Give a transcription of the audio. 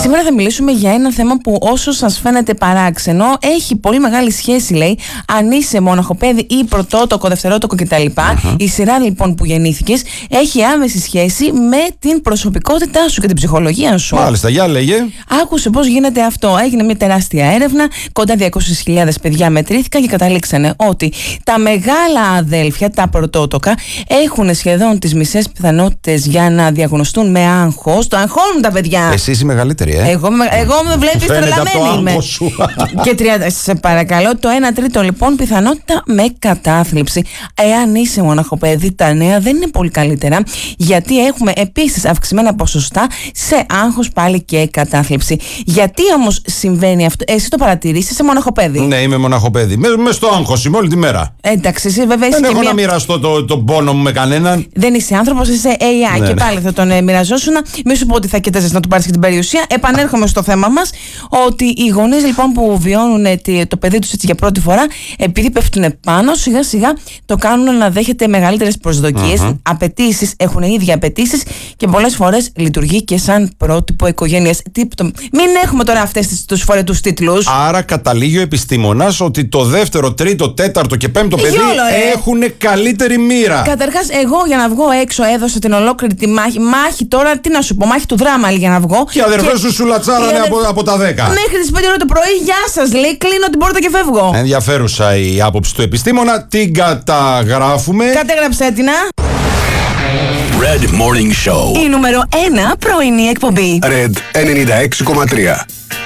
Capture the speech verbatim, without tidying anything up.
Σήμερα θα μιλήσουμε για ένα θέμα που όσο σας φαίνεται παράξενο, έχει πολύ μεγάλη σχέση, λέει, αν είσαι μοναχοπέδι ή πρωτότοκο, δευτερότοκο κτλ. Uh-huh. Η σειρά λοιπόν που γεννήθηκες έχει άμεση σχέση με την προσωπικότητά σου και την ψυχολογία σου. Μάλιστα, για λέγε. Άκουσε πώς γίνεται αυτό. Έγινε μια τεράστια έρευνα, κοντά διακόσιες χιλιάδες παιδιά μετρήθηκαν και καταλήξανε ότι τα μεγάλα αδέλφια, τα πρωτότοκα, έχουν σχεδόν τις μισές πιθανότητες για να διαγνωστούν με άγχος. Το αγχώνουν τα παιδιά. Εσύ είσαι μεγαλύτερη, ε. Εγώ, εγώ με βλέπεις τρελαμένη είμαι. Και τριάντα, σε παρακαλώ, το ένα τρίτο λοιπόν πιθανότητα με κατάθλιψη. Εάν είσαι μοναχοπέδι, τα νέα δεν είναι πολύ καλύτερα, γιατί έχουμε επίσης αυξημένα ποσοστά σε άγχος πάλι και κατάθλιψη. Γιατί όμως συμβαίνει αυτό? Εσύ το παρατηρείς, είσαι μοναχοπέδι? Ναι, είμαι μοναχοπέδι. Με, με στο άγχος είμαι όλη τη μέρα. Εντάξει, εσύ βέβαια είσαι. Δεν έχω μια... να μοιραστώ το, το πόνο μου με κανέναν. Δεν είσαι άνθρωπος, είσαι έι άι. Ναι, και ναι. Πάλι θα τον ε, μοιραζόσουν. Μη σου πω ότι θα κοιτάζεις να του πάρεις και την περιουσία. Επανέρχομαι στο θέμα μας, ότι οι γονείς λοιπόν που βιώνουν το παιδί τους έτσι για πρώτη φορά, επειδή πέφτουν πάνω, σιγά σιγά το κάνουν να δέχεται μεγαλύτερες προσδοκίες, uh-huh. απαιτήσεις, έχουν οι ίδιοι απαιτήσεις και πολλές φορές λειτουργεί και σαν πρότυπο οικογένειας. Μην έχουμε τώρα αυτές τους φορετούς τίτλους. Άρα καταλήγει ο επιστήμονας ότι το δεύτερο, τρίτο, τέταρτο και πέμπτο παιδί έχουν καλύτερη μοίρα. Καταρχάς, εγώ για να βγω έξω έδωσα την ολόκληρη τη μάχη. Μάχη τώρα, τι να σου πω, μάχη του δράμα για να βγω. Και οι αδερφές σου σου λατσάρανε αδερφ... από, από τα δέκα. Μέχρι τις πέντε ώρα το πρωί, γεια σας, λέει, κλείνω την πόρτα και φεύγω. Ενδιαφέρουσα η άποψη του επιστήμονα, την καταγράφουμε. Κατέγραψέ την, α. Red Morning Show. Η νούμερο ένα πρωινή εκπομπή. Red ενενήντα έξι κόμμα τρία.